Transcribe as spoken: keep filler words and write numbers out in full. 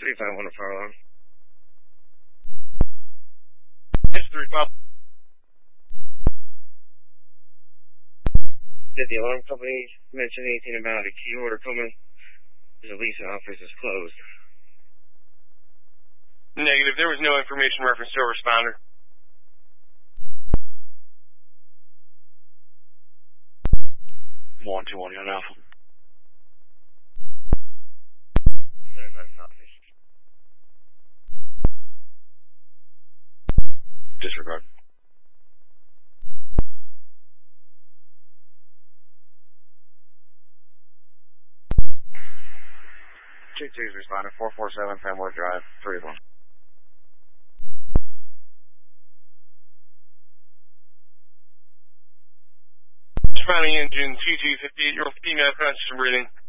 three five one to fire alarm. It's three five. Did the alarm company mention anything about a key order coming? The leasing office is closed. Negative. There was no information reference to a responder. One two one on Alpha. Sorry about the office. Disregard. Two two's responding. Four four seven Fenway Drive. Three of them. Responding engine two two fifty-eight year old female conscious and breathing.